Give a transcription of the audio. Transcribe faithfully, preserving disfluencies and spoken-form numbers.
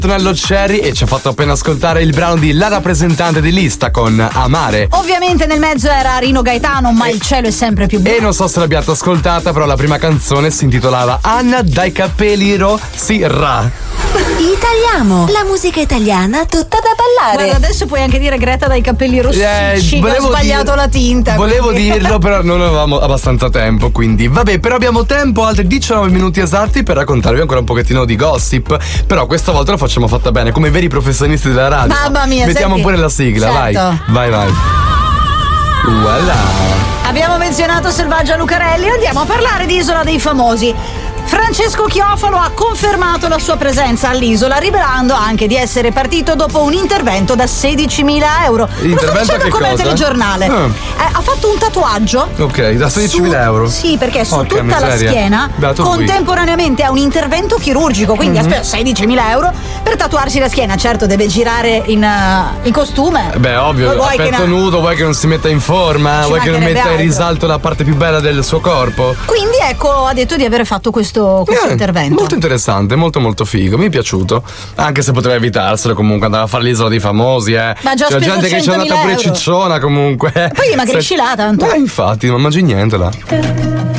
Tonello Cherry e ci ha fatto appena ascoltare il brano di La rappresentante di lista con Amare. Ovviamente nel mezzo era Rino Gaetano, ma e, il cielo è sempre più blu. E non so se l'abbiate ascoltata, però la prima canzone si intitolava Anna dai capelli rossi ra. Italiamo, la musica italiana tutta da ballare. Guarda, adesso puoi anche dire Greta dai capelli rossicci, eh, che ho sbagliato dir- la tinta. Volevo quindi. dirlo, però non avevamo abbastanza tempo, quindi vabbè, però abbiamo tempo, altri diciannove minuti esatti per raccontarvi ancora un pochettino di gossip. Però questa volta lo facciamo fatta bene, come veri professionisti della radio. Mamma mia, mettiamo senti. pure la sigla, Certo. vai. Vai, vai. Voilà. Abbiamo menzionato Selvaggia Lucarelli, andiamo a parlare di Isola dei Famosi. Francesco Chiofalo ha confermato la sua presenza all'isola, rivelando anche di essere partito dopo un intervento da sedicimila euro. Lo sto dicendo come al telegiornale. Ah. Eh, ha fatto un tatuaggio. Ok, da sedicimila euro. Sì, perché su Porca tutta miseria. la schiena Beato contemporaneamente ha un intervento chirurgico, quindi Mm-hmm. ha speso sedicimila euro per tatuarsi la schiena. Certo, deve girare in, uh, in costume. Beh, ovvio, Vuoi che petto na- nudo, vuoi che non si metta in forma, Ci vuoi che non mancherebbe metta in altro. risalto la parte più bella del suo corpo. Quindi ecco, ha detto di aver fatto questo, questo Eh, intervento. Molto interessante, molto molto figo, mi è piaciuto. Anche se poteva evitarselo, comunque andava a fare l'isola dei famosi, eh. Ma ha già C'è speso gente che ci è andata centomila pure euro. cicciona comunque. Poi dimagrisci là tanto. Eh, infatti, non mangi niente là.